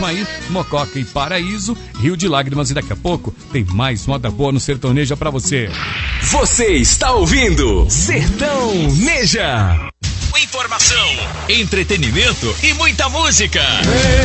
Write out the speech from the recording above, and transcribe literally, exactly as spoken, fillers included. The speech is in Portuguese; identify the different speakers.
Speaker 1: Aí, Mococa e Paraíso, Rio de Lágrimas, e daqui a pouco tem mais moda boa no Sertaneja pra você.
Speaker 2: Você está ouvindo Sertão Neja. Informação, entretenimento e muita música.